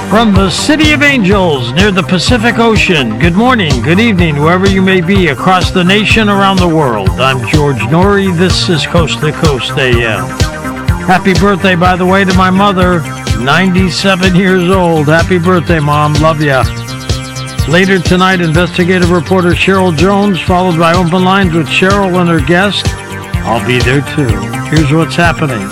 From the City of Angels near the Pacific Ocean, good morning, good evening, wherever you may be across the nation, around the world. I'm George Norrie. This is Coast to Coast AM. Happy birthday, by the way, to my mother, 97 years old. Happy birthday, Mom. Love ya. Later tonight, investigative reporter Cheryl Jones, followed by Open Lines with Cheryl and her guest. I'll be there, too. Here's what's happening.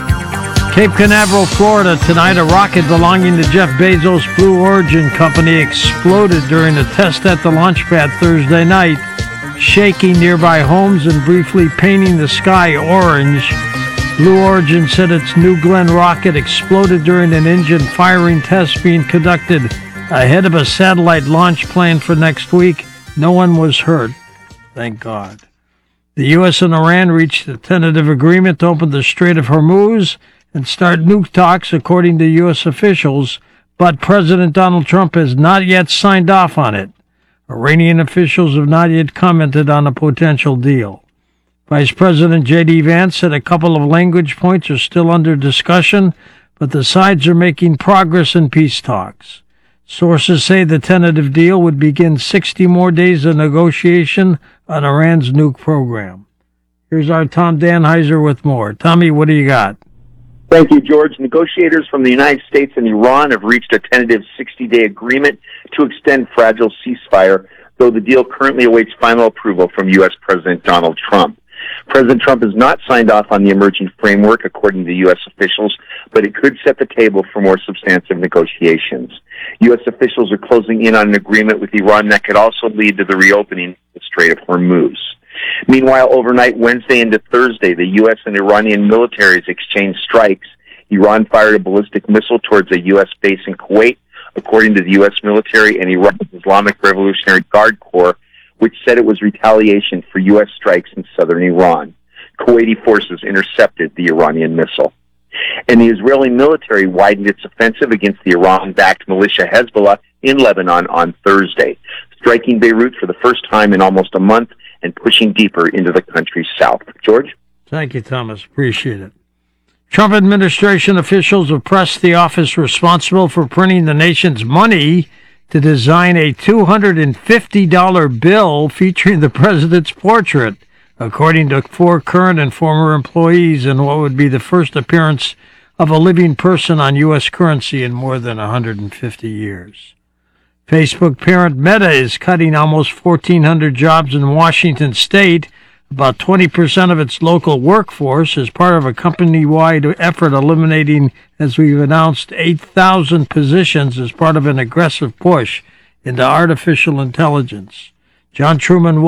Cape Canaveral, Florida, tonight, a rocket belonging to Jeff Bezos' Blue Origin company exploded during a test at the launch pad Thursday night, shaking nearby homes and briefly painting the sky orange. Blue Origin said its New Glenn rocket exploded during an engine firing test being conducted ahead of a satellite launch planned for next week. No one was hurt, thank God. The U.S. and Iran reached a tentative agreement to open the Strait of Hormuz and start nuke talks, according to U.S. officials, but President Donald Trump has not yet signed off on it. Iranian officials have not yet commented on a potential deal. Vice President J.D. Vance said a couple of language points are still under discussion, but the sides are making progress in peace talks. Sources say the tentative deal would begin 60 more days of negotiation on Iran's nuke program. Here's our Tom Danheiser with more. Tommy, what do you got? Thank you, George. Negotiators from the United States and Iran have reached a tentative 60-day agreement to extend fragile ceasefire, though the deal currently awaits final approval from U.S. President Donald Trump. President Trump has not signed off on the emerging framework, according to U.S. officials, but it could set the table for more substantive negotiations. U.S. officials are closing in on an agreement with Iran that could also lead to the reopening of the Strait of Hormuz. Meanwhile, overnight Wednesday into Thursday, the U.S. and Iranian militaries exchanged strikes. Iran fired a ballistic missile towards a U.S. base in Kuwait, according to the U.S. military and Iran's Islamic Revolutionary Guard Corps, which said it was retaliation for U.S. strikes in southern Iran. Kuwaiti forces intercepted the Iranian missile. And the Israeli military widened its offensive against the Iran-backed militia Hezbollah in Lebanon on Thursday, striking Beirut for the first time in almost a month and pushing deeper into the country's south. George? Thank you, Thomas. Appreciate it. Trump administration officials have pressed the office responsible for printing the nation's money to design a $250 bill featuring the president's portrait, according to 4 current and former employees, in what would be the first appearance of a living person on U.S. currency in more than 150 years. Facebook parent Meta is cutting almost 1,400 jobs in Washington state, about 20% of its local workforce, as part of a company-wide effort eliminating, as we've announced, 8,000 positions as part of an aggressive push into artificial intelligence. John Truman